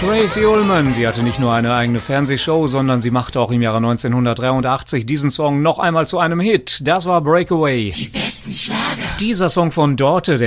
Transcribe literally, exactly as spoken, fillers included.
Tracey Ullman, sie hatte nicht nur eine eigene Fernsehshow, sondern sie machte auch im Jahre neunzehnhundertdreiundachtzig diesen Song noch einmal zu einem Hit. Das war Breakaway. Die besten Schlager. Dieser Song von Dorte, der